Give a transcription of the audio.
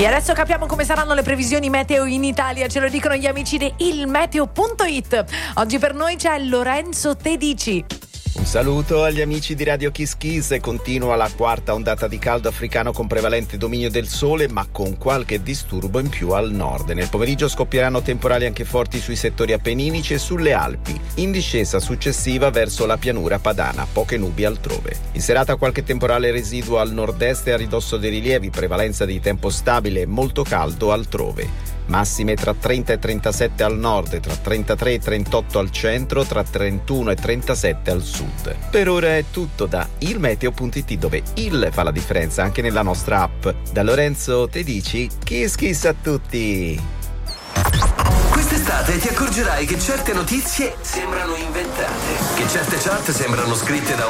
E adesso capiamo come saranno le previsioni meteo in Italia, ce lo dicono gli amici di ilmeteo.it. Oggi per noi c'è Lorenzo Tedici. Un saluto agli amici di Radio Kiss Kiss. Continua la quarta ondata di caldo africano con prevalente dominio del sole, ma con qualche disturbo in più al nord. Nel pomeriggio scoppieranno temporali anche forti sui settori appenninici e sulle Alpi, in discesa successiva verso la pianura padana, poche nubi altrove. In serata qualche temporale residuo al nord-est e a ridosso dei rilievi, prevalenza di tempo stabile e molto caldo altrove. Massime tra 30 e 37 al nord, tra 33 e 38 al centro, tra 31 e 37 al sud. Per ora è tutto da ilmeteo.it, dove il fa la differenza anche nella nostra app. Da Lorenzo Tedici, kiss kiss a tutti! Quest'estate ti accorgerai che certe notizie sembrano inventate, che certe chat sembrano scritte da